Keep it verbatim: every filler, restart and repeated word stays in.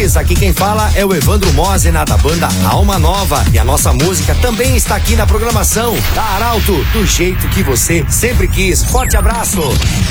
ouvintes, aqui quem fala é o Evandro Mosena da banda Alma Nova e a nossa música também está aqui na programação da Arauto, do jeito que você sempre quis. Forte abraço!